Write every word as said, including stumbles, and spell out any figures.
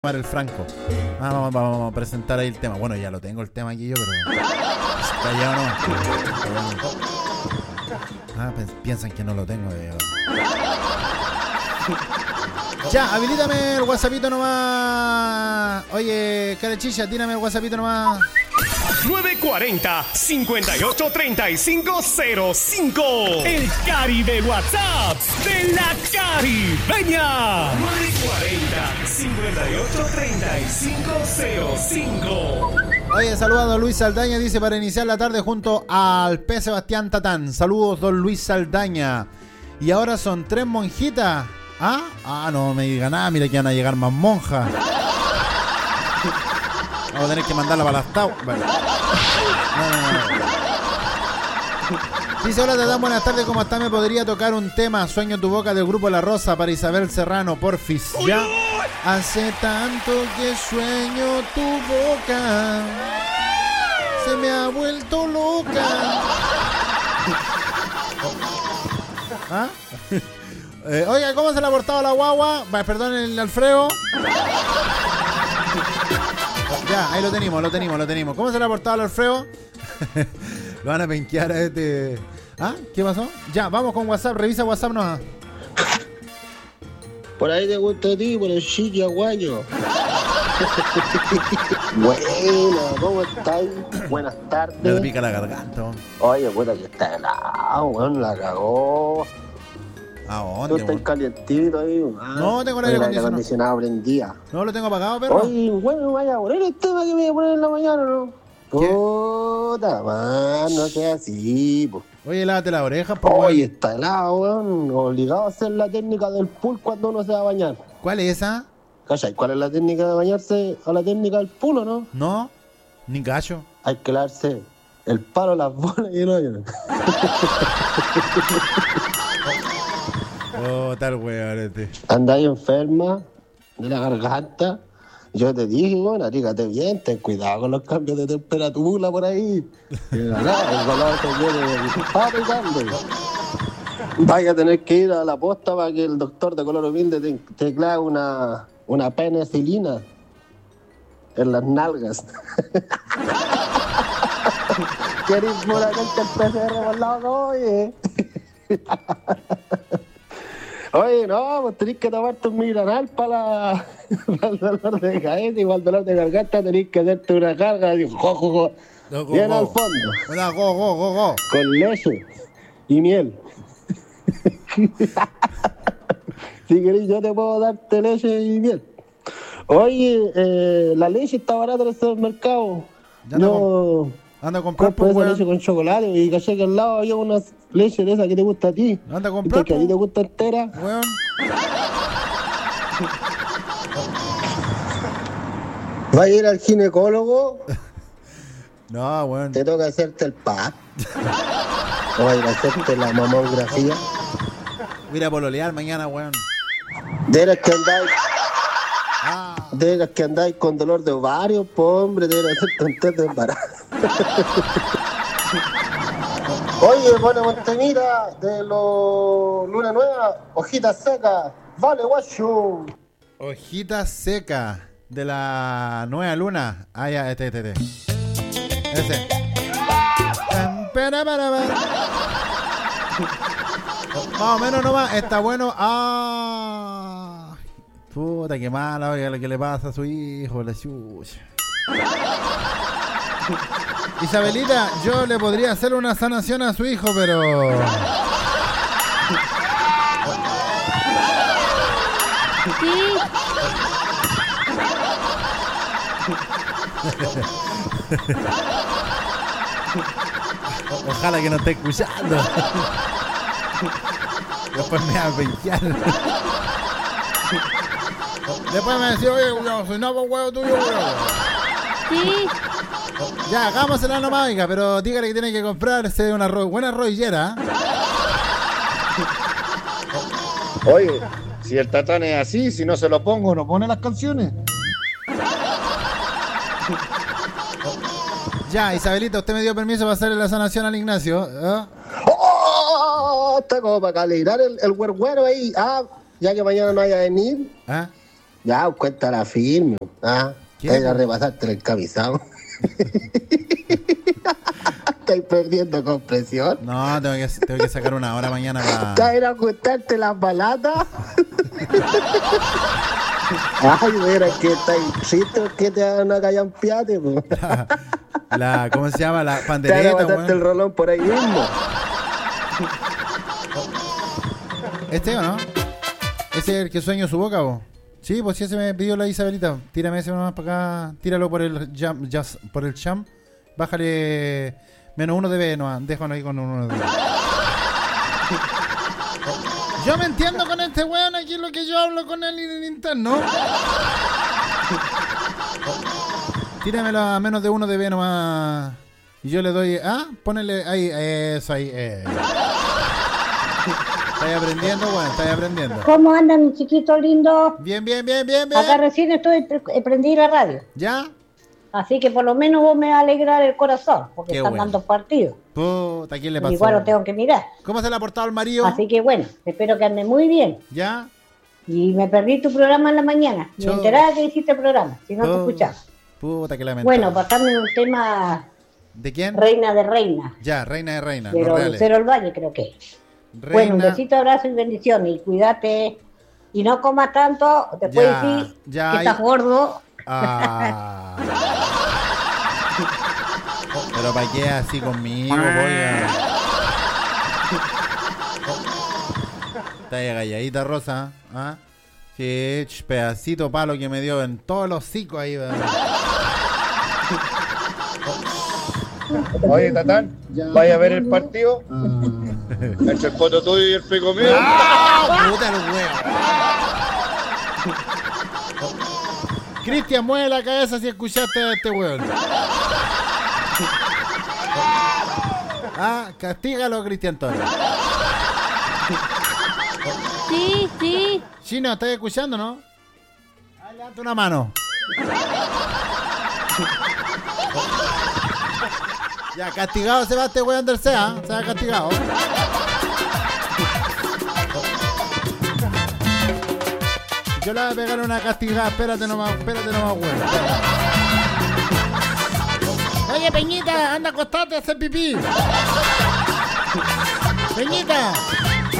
El Franco. Ah, vamos, vamos a presentar ahí el tema. Bueno, ya lo tengo el tema aquí yo, pero callado no. Ah, piensan que no lo tengo. Yo. Ya, habilítame el WhatsAppito nomás. Oye, Carechicha, tírame el WhatsAppito nomás. nueve cuarenta, cincuenta y ocho, treinta y cinco cero cinco. El Cari de WhatsApp de la Caribeña. nueve cuarenta, cincuenta y ocho, treinta y cinco cero cinco. Oye, saludando a Luis Saldaña, dice para iniciar la tarde junto al P. Sebastián Tatán. Saludos, don Luis Saldaña. Y ahora son tres monjitas. ¿Ah? Ah, no me diga nada, mira que van a llegar más monjas. Vamos a tener que mandarla para las tau. Vale. No, no, no. Dice, hola Tatán, buenas tardes, ¿cómo está? ¿Me podría tocar un tema, Sueño tu boca, del grupo La Rosa, para Isabel Serrano, porfis? Ya. Hace tanto que sueño tu boca, se me ha vuelto loca. ¿Ah? Eh, oiga, ¿cómo se le ha portado la guagua? Va, perdón, el Alfredo. Ya, ahí lo tenemos, lo tenemos, lo tenemos. ¿Cómo se le ha portado al Alfredo? Lo van a penquear a este... ¿Ah? ¿Qué pasó? Ya, vamos con WhatsApp, revisa WhatsApp nomás. Por ahí te gusta a ti, por el chiqui aguayo. Bueno, ¿cómo estáis? Buenas tardes. Me pica la garganta. Man. Oye, puta que está helado, weón, la cagó. ¿A dónde, ¿Tú estás calientito ahí? Ah, no, tengo el aire acondicionado. acondicionado prendía. No, lo tengo apagado, perro. Oye, bueno, vaya a poner el tema que me voy a poner en la mañana, ¿no? Puta, man, no sea así, po. Oye, lávate la oreja, po. Oye, está helado, weón. Obligado a hacer la técnica del pool cuando uno se va a bañar. ¿Cuál es esa? ¿Cachai? ¿Cuál es la técnica de bañarse a la técnica del pool, o no? No, ni cacho. Hay que lavarse el palo, las bolas y el hoyo. Oh, tal weón este. Andáis enferma de la garganta. Yo te dije, bueno, dígate bien, ten cuidado con los cambios de temperatura por ahí. El dolor te viene fabricando. Vaya a tener que ir a la posta para que el doctor de color humilde te, te clave una, una penicilina en las nalgas. ¿Querés por acá el P C R por lado? Oye. Oye, no, pues tenés que tomarte un migranal para, la, para el dolor de cabeza y para el dolor de garganta tenés que hacerte una carga así, jo, jo, jo, no, go, bien go. al fondo. Hola, go, go, go, go. Con leche y miel. Si querés yo te puedo darte leche y miel. Oye, eh, la leche está barata en el supermercado. Ya no... Anda a comprar, pues, pues, esa leche con chocolate y caché que al lado había una leche de esa que te gusta a ti. Anda a comprar, que a ti te gusta entera. Weón. ¿Va a ir al ginecólogo? No, weón. Te toca hacerte el P A P. ¿O va a ir a hacerte la mamografía? Voy a pololear mañana, weón. De las que andáis... Ah. De las que andáis con dolor de ovario, po, hombre, deben hacerte un test de embarazo. Oye, bueno, Montemira, de los Luna Nueva, hojitas secas, vale, guacho. Hojita seca de la nueva luna. Ah, ya, este, este, este. Ese. Más o menos nomás, está bueno. Ah, puta, qué mala, oiga, lo que le pasa a su hijo, la chucha. Isabelita, yo le podría hacer una sanación a su hijo, pero... Sí. Ojalá que no esté escuchando. Después me va a penquear. Después me decía, oye, yo soy no, huevo tuyo, huevo. Sí. Ya, hagámosela nomás, oiga, pero dígale que tiene que comprarse una ro- buena rodillera. Oye, si el Tatán es así, si no se lo pongo, no pone las canciones. Ya, Isabelita, usted me dio permiso para hacerle la sanación al Ignacio. ¿Eh? ¡Oh! Está como para calibrar el, el huerguero ahí. Ah, ya que mañana no haya venir. ¿Ah? Ya, cuéntala firme. ¿Ah? ¿Qué? A repasarte el camisado. Estáis perdiendo compresión. No, tengo que, tengo que sacar una hora mañana para... ¿Estás a ir a ajustarte las balatas? Ay, mira, que estáis chistos que te hagan una callampiate, po. La, ¿cómo se llama? La Te van a pandereta, pasarte el weón. rolón por ahí mismo. ¿Este o no? ¿Ese es el que sueño su boca, vos? Sí, pues sí, ese me pidió la Isabelita. Tírame ese nomás para acá. Tíralo por el jam, jazz, por el cham. Bájale menos uno de B nomás. Déjalo ahí con uno de B. Yo me entiendo con este weón aquí lo que yo hablo con él en el interno. Tíramelo a menos de uno de B nomás. Y yo le doy... Ah, ponele ahí, eso ahí. Eh. ¿Estáis aprendiendo? Bueno, estáis aprendiendo. ¿Cómo andan, mis chiquitos lindos? Bien, bien, bien, bien, bien. Acá recién estoy, pre- prendí la radio. ¿Ya? Así que por lo menos vos me vas a alegrar el corazón, porque Qué están bueno. dando partidos. Puta, ¿quién le pasó? Igual lo tengo que mirar. ¿Cómo se le ha portado el marido? Así que bueno, espero que ande muy bien. ¿Ya? Y me perdí tu programa en la mañana. Me Chau. enteraba que hiciste el programa, si no te Oh, escuchaba. Puta, que lamentable. Bueno, pasarme un tema ¿De quién? reina de reina. Ya, reina de reina. De Los los reales. Lucero del Valle, creo que. Reina. Bueno, un besito, abrazo y bendiciones. Y cuídate. Y no comas tanto, te Ya, puedes decir ya que hay- estás gordo. Ah. Pero para qué así conmigo, oiga. Está ahí galladita, Rosa. ¿Ah? Sí, ch, pedacito palo que me dio en todos los hocicos ahí. ¿verdad? Oye, Tatán, ¿vaya a ver el partido? Entre el poto tuyo y el pico mío. ¡Ah! ¡Puta el huevo! Cristian, mueve la cabeza si escuchaste a este hueón. Ah, castígalo, Cristian Torres. Sí, sí. Chino, ¿estás escuchando, no? Ah, levanta una mano. Ya, castigado se va este weón del C E A. Se va castigado. Yo le voy a pegar una castigada. Espérate nomás, espérate nomás, weón. Oye, Peñita, anda, acostate a hacer pipí. Peñita.